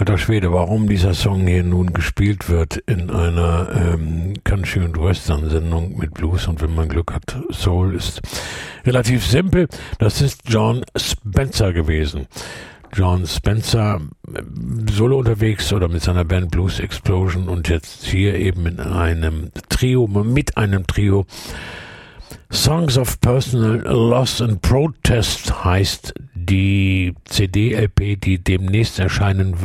Alter Schwede, warum dieser Song hier nun gespielt wird in einer Country- und Western-Sendung mit Blues und wenn man Glück hat, Soul, ist relativ simpel. Das ist Jon Spencer gewesen. Jon Spencer solo unterwegs oder mit seiner Band Blues Explosion und jetzt hier eben mit einem Trio. Songs of Personal Loss and Protest heißt die CD-LP, die demnächst erscheinen